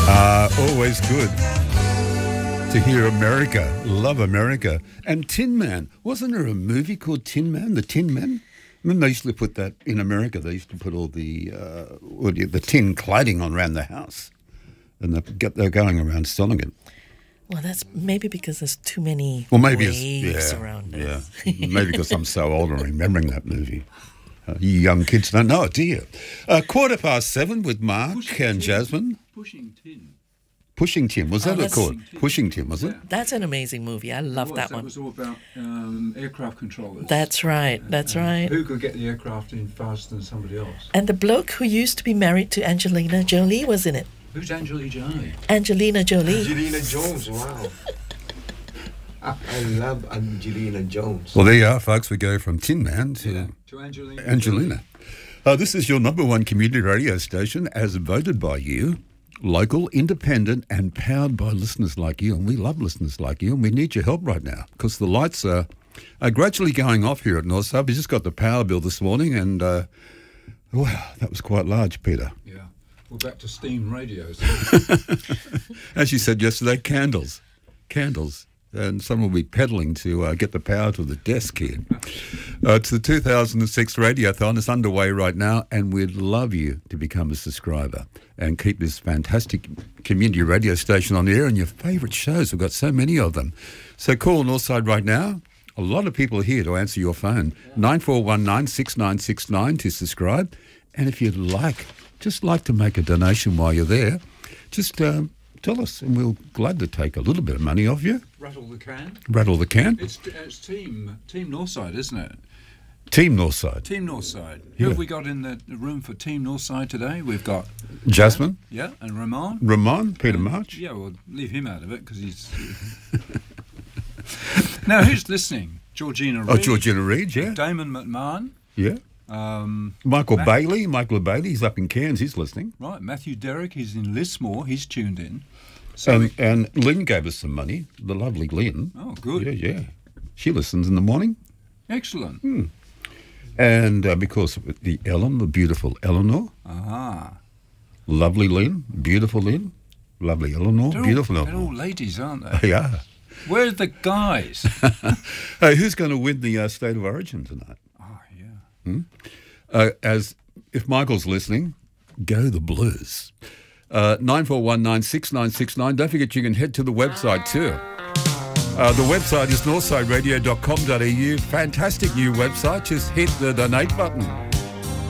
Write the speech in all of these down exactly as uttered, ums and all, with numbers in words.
Uh, always good to hear America. Love America. And Tin Man. Wasn't there a movie called Tin Man? The Tin Men? I mean, they used to put that in America. They used to put all the uh, the tin cladding on around the house, and they get they're going around selling it. Well, that's maybe because there's too many well, maybe waves it's, yeah, around yeah. us. Maybe because I'm so old and remembering that movie. Uh, you young kids don't know it, do you? Uh, quarter past seven with Mark Pushing and tin. Jasmine. Pushing Tin. Pushing Tim, was Oh, that it that's- called? Pushing Tim, was it? Yeah. That's an amazing movie. I love It was, that that one. was all about um, aircraft controllers. That's right. That's And right. Who could get the aircraft in faster than somebody else? And the bloke who used to be married to Angelina Jolie was in it. Who's Angelina Jolie? Angelina Jolie. Angelina Jones, wow. I, I love Angelina Jones. Well, there you are, folks. We go from Tin Man to Yeah, to Angelina. Angelina. Uh, this is your number one community radio station as voted by you, local, independent and powered by listeners like you. And we love listeners like you and we need your help right now because the lights are, are gradually going off here at Northside. We just got the power bill this morning and, uh, wow, that was quite large, Peter. Yeah. We're back to steam radios. As you said yesterday, candles. Candles. And someone will be peddling to uh, get the power to the desk here. Uh, it's the two thousand six Radiothon. It's underway right now, and we'd love you to become a subscriber and keep this fantastic community radio station on the air and your favourite shows. We've got so many of them. So call Northside right now. A lot of people are here to answer your phone. nine four one nine, six nine six nine to subscribe. And if you'd like, just like to make a donation while you're there, just... Um, tell us, and we'll glad to take a little bit of money off you. Rattle the can. Rattle the can. It's, it's team Team Northside, isn't it? Team Northside. Team Northside. Yeah. Who have we got in the the room for Team Northside today? We've got Jasmine, yeah, and Ramon. Ramon, Peter And- March. Yeah, we'll leave him out of it because he's. Now, who's listening? Georgina Reid. Oh, Georgina Reid, yeah. Damon McMahon. Yeah. Um, Michael Matt- Bailey, Michael Bailey, he's up in Cairns, he's listening. right, Matthew Derrick. He's in Lismore. He's tuned in. So And, and Lynn gave us some money, the lovely Lynn. oh, good, Yeah, yeah. She listens in the morning. excellent. And uh, because of the Ellen, the beautiful Eleanor, Ah, lovely Lynn, beautiful Lynn, lovely Eleanor, they're beautiful all, they're all Eleanor. ladies, aren't they? Yeah. Where are the guys? Hey, who's going to win the uh, State of Origin tonight? Oh, yeah. Uh, as if Michael's listening, go the Blues. Uh, nine four one nine, six nine six nine. Don't forget you can head to the website too. Uh, the website is northside radio dot com dot a u. Fantastic new website. Just hit the donate button.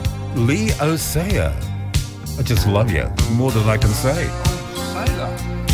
Lee Osea. I just love you. More than I can say. Sailor.